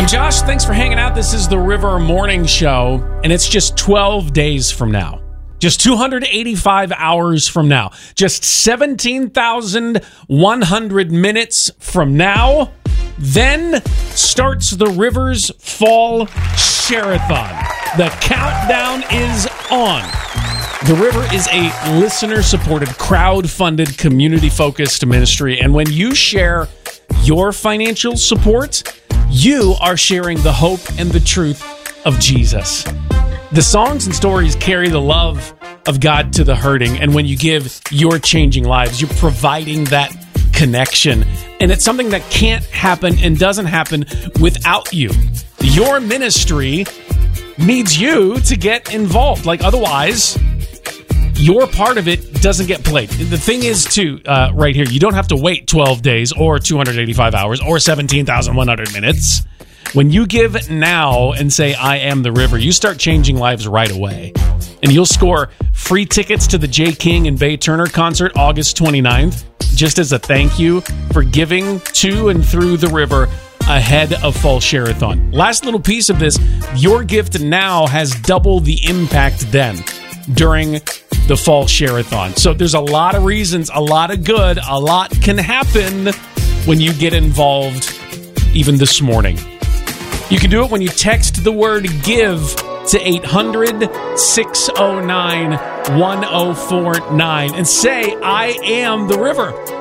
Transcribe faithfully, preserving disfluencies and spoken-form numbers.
I'm Josh. Thanks for hanging out. This is the River Morning Show, and it's just twelve days from now. Just two hundred eighty-five hours from now. Just seventeen thousand one hundred minutes from now. Then starts the Rivers Fall Share-a-thon. The countdown is on. The River is a listener-supported, crowd-funded, community-focused ministry, and when you share your financial support, you are sharing the hope and the truth of Jesus. The songs and stories carry the love of God to the hurting, and when you give, you're changing lives. You're providing that connection, and it's something that can't happen and doesn't happen without you. Your ministry needs you to get involved. Like, otherwise, your part of it doesn't get played. The thing is, too, uh, right here, you don't have to wait twelve days or two hundred eighty-five hours or seventeen thousand one hundred minutes. When you give now and say, I am the River, you start changing lives right away. And you'll score free tickets to the Jay King and Bay Turner concert August twenty-ninth, just as a thank you for giving to and through the River ahead of Fall Share-a-thon. Last little piece of this, your gift now has double the impact then during the Fall Share-a-thon. So there's a lot of reasons, a lot of good, a lot can happen when you get involved even this morning. You can do it when you text the word GIVE to eight hundred, six oh nine, one oh four nine and say, I am the River.